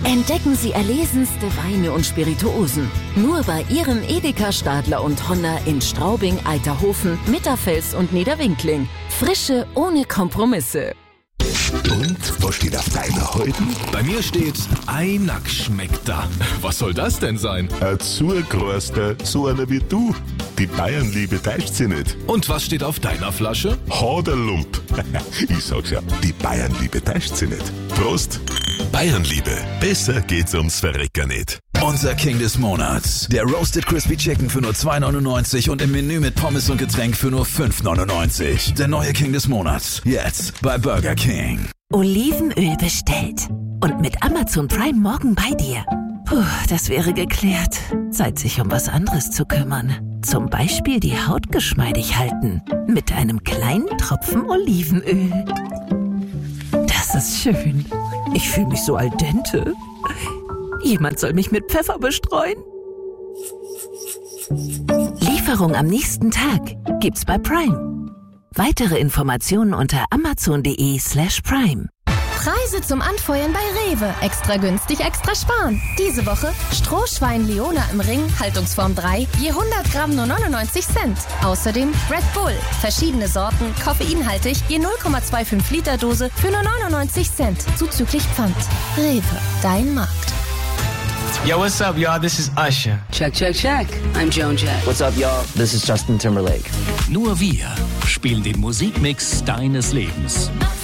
Entdecken Sie erlesenste Weine und Spirituosen. Nur bei Ihrem Edeka, Stadler und Honner in Straubing, Eiterhofen, Mitterfels und Niederwinkling. Frische ohne Kompromisse. Und, was steht auf deiner Häuten? Bei mir steht, ein Nack schmeckt da. Was soll das denn sein? Ein Zugroster, so einer wie du. Die Bayernliebe täuscht sie nicht. Und was steht auf deiner Flasche? Haderlump. Ich sag's ja, die Bayernliebe täuscht sie nicht. Prost! Bayernliebe, besser geht's ums Verrecken nicht. Unser King des Monats. Der Roasted Crispy Chicken für nur 2,99 und im Menü mit Pommes und Getränk für nur 5,99. Der neue King des Monats. Jetzt bei Burger King. Olivenöl bestellt. Und mit Amazon Prime morgen bei dir. Puh, das wäre geklärt. Zeit, sich um was anderes zu kümmern. Zum Beispiel die Haut geschmeidig halten. Mit einem kleinen Tropfen Olivenöl. Das ist schön. Ich fühle mich so al dente. Jemand soll mich mit Pfeffer bestreuen. Lieferung am nächsten Tag gibt's bei Prime. Weitere Informationen unter amazon.de/prime. Preise zum Anfeuern bei Rewe. Extra günstig, extra sparen. Diese Woche Strohschwein Leona im Ring, Haltungsform 3, je 100 Gramm nur 99 Cent. Außerdem Red Bull, verschiedene Sorten, koffeinhaltig, je 0,25 Liter Dose für nur 99 Cent, zuzüglich Pfand. Rewe, dein Markt. Yo, what's up, y'all? This is Usher. Check, check, check. I'm Joan Jett. What's up, y'all? This is Justin Timberlake. Nur wir spielen den Musikmix deines Lebens.